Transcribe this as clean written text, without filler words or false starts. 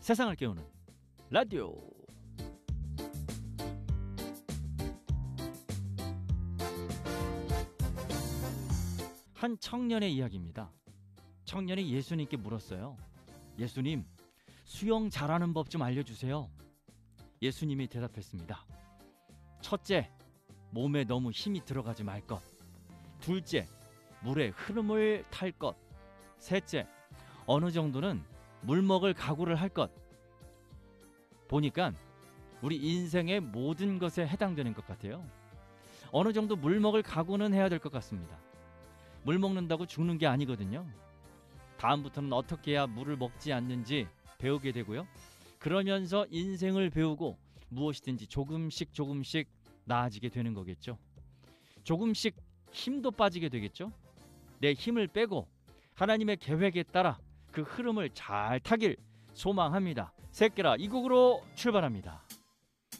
세상을 깨우는 라디오. 한 청년의 이야기입니다. 청년이 예수님께 물었어요. 예수님, 수영 잘하는 법 좀 알려주세요. 예수님이 대답했습니다. 첫째, 몸에 너무 힘이 들어가지 말 것. 둘째, 물의 흐름을 탈 것. 셋째, 어느 정도는 물먹을 각오를 할 것. 보니까 우리 인생의 모든 것에 해당되는 것 같아요. 어느 정도 물먹을 각오는 해야 될 것 같습니다. 물 먹는다고 죽는 게 아니거든요. 다음부터는 어떻게 해야 물을 먹지 않는지 배우게 되고요. 그러면서 인생을 배우고 무엇이든지 조금씩 나아지게 되는 거겠죠. 조금씩 힘도 빠지게 되겠죠. 내 힘을 빼고 하나님의 계획에 따라 그 흐름을 잘 타길 소망합니다. 새끼라 이 곡으로 출발합니다.